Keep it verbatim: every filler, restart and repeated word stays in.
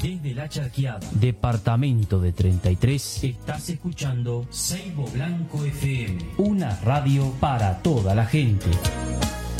Desde La Charqueada, departamento de treinta y tres, estás escuchando Seibo Blanco F M, una radio para toda la gente.